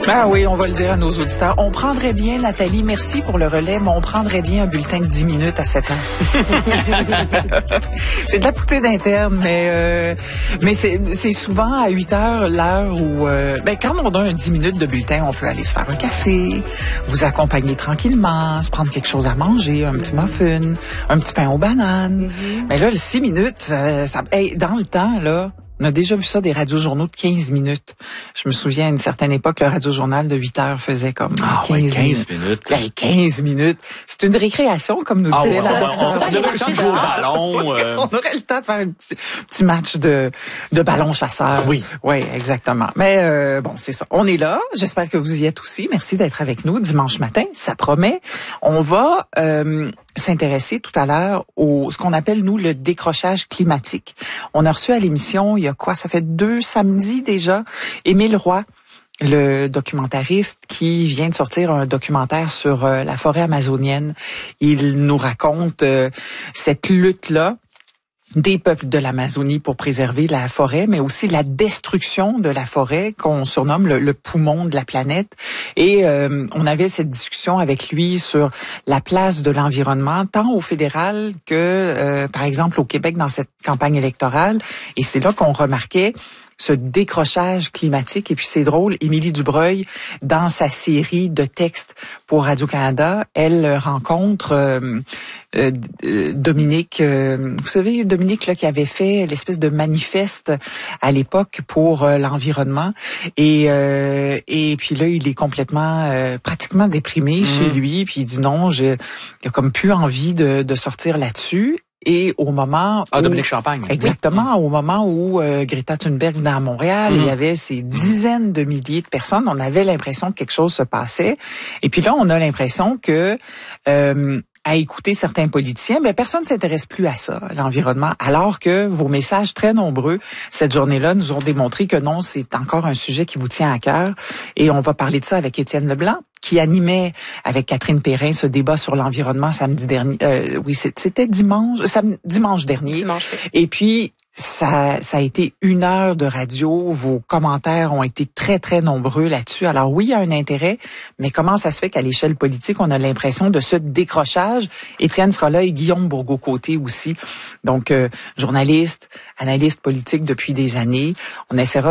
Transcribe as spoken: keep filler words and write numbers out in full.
Ah oui, on va le dire à nos auditeurs. On prendrait bien, Nathalie, merci pour le relais, mais on prendrait bien un bulletin de dix minutes à cette heure-ci. C'est de la poutine interne, mais euh, mais c'est c'est souvent à huit heures l'heure où euh, ben quand on a un dix minutes de bulletin, on peut aller se faire un café, vous accompagner tranquillement, se prendre quelque chose à manger, un petit muffin, un petit pain aux bananes. Mm-hmm. Mais là, le six minutes, ça, ça hey, dans le temps là. On a déjà vu ça, des radiojournaux de quinze minutes. Je me souviens, à une certaine époque, le radiojournal de huit heures faisait comme ah, quinze, ouais, quinze minutes. Ben, quinze minutes. C'est une récréation, comme nous ah, disait ouais, la on, on, on aurait pu jouer au ballon. Euh... On aurait le temps de faire un petit, petit match de, de ballon chasseur. Oui. Oui, exactement. Mais euh, bon, c'est ça. On est là. J'espère que vous y êtes aussi. Merci d'être avec nous dimanche matin. Ça promet. On va euh, s'intéresser tout à l'heure au ce qu'on appelle, nous, le décrochage climatique. On a reçu à l'émission, il y a quoi? Ça fait deux samedis déjà, Émile Roy, le documentariste qui vient de sortir un documentaire sur euh, la forêt amazonienne. Il nous raconte euh, cette lutte-là des peuples de l'Amazonie pour préserver la forêt, mais aussi la destruction de la forêt qu'on surnomme le, le poumon de la planète. Et euh, on avait cette discussion avec lui sur la place de l'environnement, tant au fédéral que, euh, par exemple, au Québec dans cette campagne électorale. Et c'est là qu'on remarquait ce décrochage climatique. Et puis c'est drôle, Émilie Dubreuil, dans sa série de textes pour Radio-Canada, elle rencontre euh, euh, Dominique, euh, vous savez, Dominique là qui avait fait l'espèce de manifeste à l'époque pour euh, l'environnement. Et euh, et puis là, il est complètement, euh, pratiquement déprimé mmh. chez lui. Puis il dit non, j'ai, il a comme plus envie de, de sortir là-dessus. Et au moment ah, où... Dominique Champagne. Exactement, oui. Au moment où euh, Greta Thunberg venait à Montréal, mmh. il y avait ces dizaines de milliers de personnes, on avait l'impression que quelque chose se passait. Et puis là, on a l'impression que... Euh, à écouter certains politiciens, mais personne ne s'intéresse plus à ça, l'environnement, alors que vos messages très nombreux cette journée-là nous ont démontré que non, c'est encore un sujet qui vous tient à cœur. Et on va parler de ça avec Étienne Leblanc, qui animait avec Catherine Perrin ce débat sur l'environnement samedi dernier. Euh, oui, c'était dimanche, sam, dimanche dernier. Dimanche. Et puis, Ça, ça a été une heure de radio. Vos commentaires ont été très, très nombreux là-dessus. Alors oui, il y a un intérêt, mais comment ça se fait qu'à l'échelle politique, on a l'impression de ce décrochage? Étienne sera là et Guillaume Bourgault-Côté aussi. Donc, euh, journaliste, analyste politique depuis des années. On essaiera